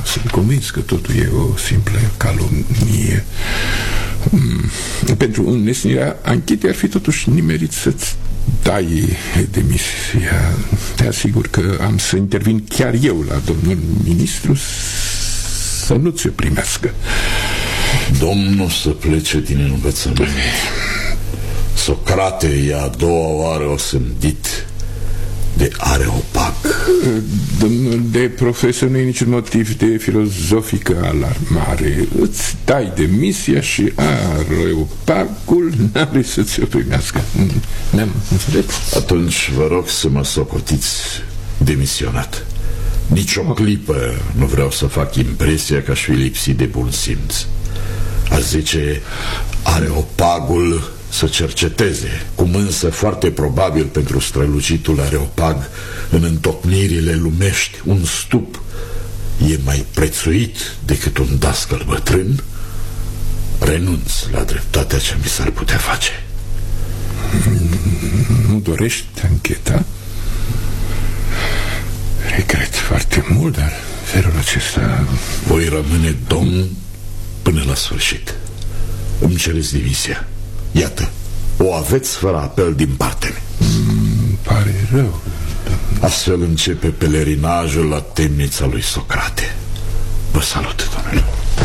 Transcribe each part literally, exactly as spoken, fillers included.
sunt convins că totul e o simplă calomnie. Pentru înlesnirea anchetei ar fi totuși nimerit să-ți dai demisia. Te asigur că am să intervin chiar eu la domnul ministru să nu ți-o primească. Domnul să plece din învățământ. Socrate e a doua oară osândit de Areopag. Domnul de profesor, nu e niciun motiv de filozofică alarmare. Îți dai demisia și Areopagul n-are să ți-o primească. Ne-am înțeles? Atunci vă rog să mă socotiți demisionat. Nici o clipă nu vreau să fac impresia că aș fi lipsit de bun simț. Aș zice, Areopagul să cerceteze, cum însă foarte probabil pentru strălucitul Areopag în întocmirile lumești un stup e mai prețuit decât un dascăl bătrân, renunț la dreptatea ce mi s-ar putea face. Nu dorești ancheta? Regret foarte mult, dar felul acesta... Voi rămâne domn până la sfârșit. Îmi cereți dimisia. Iată, o aveți fără apel din partea mea. Mm, pare rău. Astfel începe pelerinajul la temnița lui Socrate. Vă salut, domnule.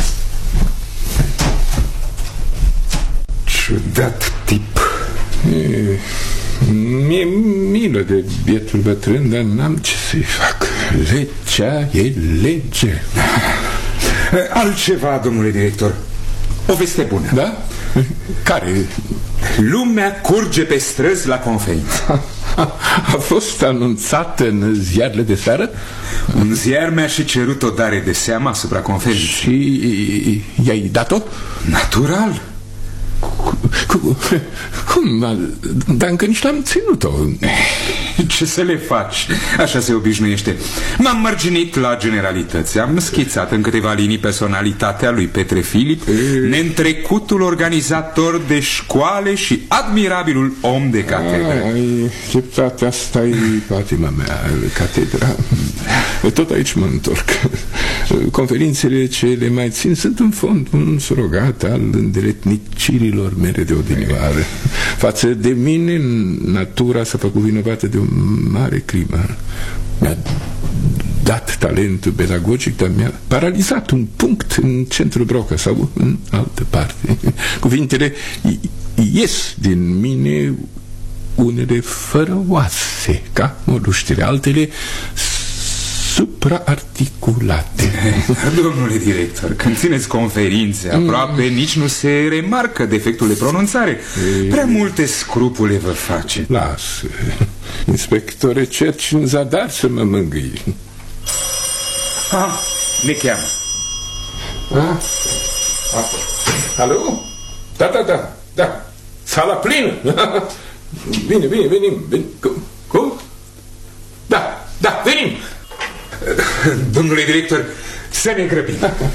Ciudat tip. E, mi-e milă de bietul bătrân, dar n-am ce să-i fac. Legea e lege. Altceva, domnule director. O veste bună. Da? Care? Lumea curge pe străzi la conferință. A fost anunțat în ziarele de seară? Un ziar mi-a și cerut o dare de seamă asupra conferinței. Și i-ai dat-o? Natural. Cum? Cum? Dar încă nici n-am ținut-o. Ce să le faci? Așa se obișnuiește. M-am mărginit la generalități. Am schițat în câteva linii personalitatea lui Petre Filip, neîntrecutul organizator de școale și admirabilul om de catedră. Ai dreptate, asta e patima mea, catedra. Tot aici mă întorc. Conferințele ce le mai țin sunt în fond un surogat al îndeletnicirilor mele de odinioară. Față de mine, natura s-a făcut vinovată de o mare crimă. Mi-a dat talentul pedagogic, dar mi-a paralizat un punct în centrul Broca sau în altă parte. Cuvintele ies din mine, unele fără oase, ca moluștire, altele supraarticulate. Domnule director, când țineți conferințe, aproape mm. nici nu se remarcă defectul de pronunțare. Prea multe scrupule vă face. Lasă, inspectore, cerci în zadar să mă mângâi. Ah, ne cheamă. Ah? Ah. Alo? Da, da, da, da. Sala plină. Bine, bine, venim. Ven... Cum? Cum? Da, da, venim. Domnule director, să ne grăbim.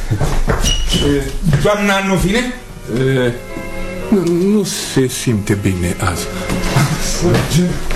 Doamna nu vine? Nu, nu se simte bine azi. Sărge.